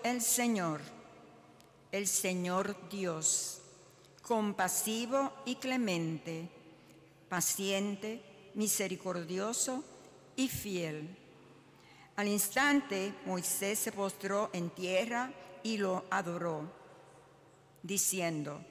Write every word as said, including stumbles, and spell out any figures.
el Señor, el Señor Dios, compasivo y clemente, paciente, misericordioso y fiel. Al instante Moisés se postró en tierra y lo adoró, diciendo: